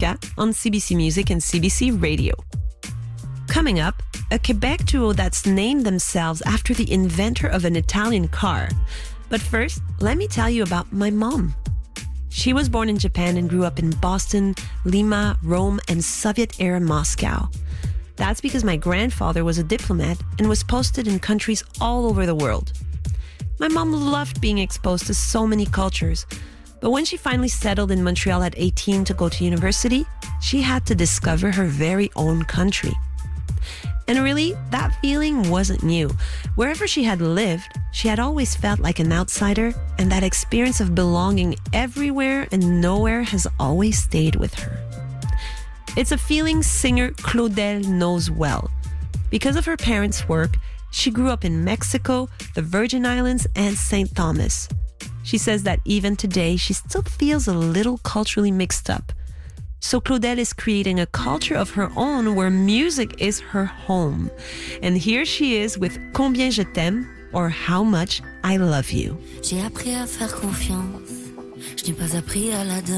Ska on CBC Music and CBC Radio. Coming up, a Quebec duo that's named themselves after the inventor of an Italian car. But first, let me tell you about my mom. She was born in Japan and grew up in Boston, Lima, Rome, and Soviet-era Moscow. That's because my grandfather was a diplomat and was posted in countries all over the world. My mom loved being exposed to so many cultures, but when she finally settled in Montreal at 18 to go to university, she had to discover her very own country. And really, that feeling wasn't new. Wherever she had lived, she had always felt like an outsider, and that experience of belonging everywhere and nowhere has always stayed with her. It's a feeling singer Claudel knows well. Because of her parents' work, she grew up in Mexico, the Virgin Islands, and St. Thomas. She says that even today, she still feels a little culturally mixed up. So Claudel is creating a culture of her own where music is her home. And here she is with Combien je t'aime, or How much I love you. J'ai appris à faire confiance. Je n'ai pas appris à la donner.